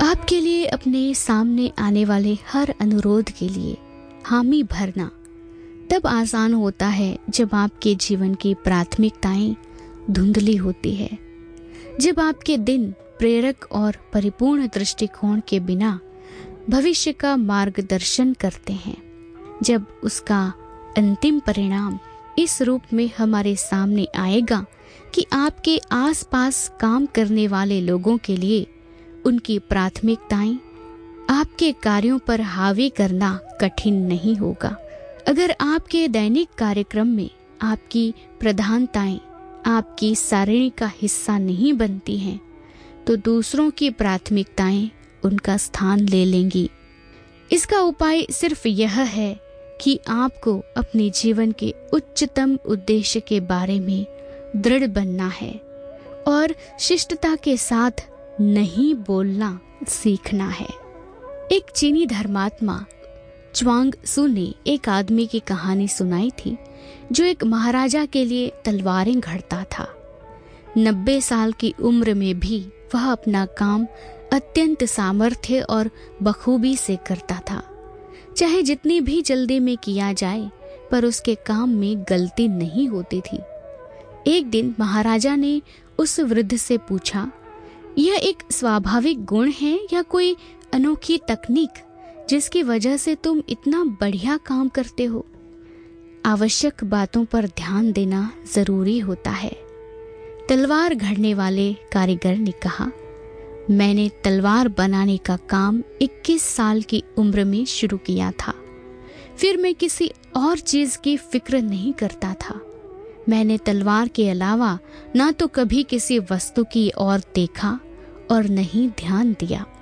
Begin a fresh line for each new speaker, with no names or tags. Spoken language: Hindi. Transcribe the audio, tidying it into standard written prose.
आपके लिए अपने सामने आने वाले हर अनुरोध के लिए हामी भरना तब आसान होता है जब आपके जीवन की प्राथमिकताएं धुंधली होती है, जब आपके दिन प्रेरक और परिपूर्ण दृष्टिकोण के बिना भविष्य का मार्गदर्शन करते हैं, जब उसका अंतिम परिणाम इस रूप में हमारे सामने आएगा कि आपके आसपास काम करने वाले लोगों के लिए उनकी प्राथमिकताएं आपके कार्यों पर हावी करना कठिन नहीं होगा। अगर आपके दैनिक कार्यक्रम में आपकी प्रधानताएं आपकी सारणी का हिस्सा नहीं बनती हैं, तो दूसरों की प्राथमिकताएं उनका स्थान ले लेंगी। इसका उपाय सिर्फ यह है कि आपको अपने जीवन के उच्चतम उद्देश्य के बारे में दृढ़ बनना है और शिष्टता के साथ नहीं बोलना सीखना है। एक चीनी धर्मात्मा च्वांग सू ने एक आदमी की कहानी सुनाई थी जो एक महाराजा के लिए तलवारें घड़ता था। 90 साल की उम्र में भी वह अपना काम अत्यंत सामर्थ्य और बखूबी से करता था। चाहे जितनी भी जल्दी में किया जाए, पर उसके काम में गलती नहीं होती थी। एक दिन महाराजा ने उस वृद्ध से पूछा, यह एक स्वाभाविक गुण है या कोई अनोखी तकनीक जिसकी वजह से तुम इतना बढ़िया काम करते हो? आवश्यक बातों पर ध्यान देना जरूरी होता है। तलवार घड़ने वाले कारीगर ने कहा, मैंने तलवार बनाने का काम 21 साल की उम्र में शुरू किया था। फिर मैं किसी और चीज की फिक्र नहीं करता था। मैंने तलवार के अलावा ना तो कभी किसी वस्तु की ओर देखा और नहीं ध्यान दिया।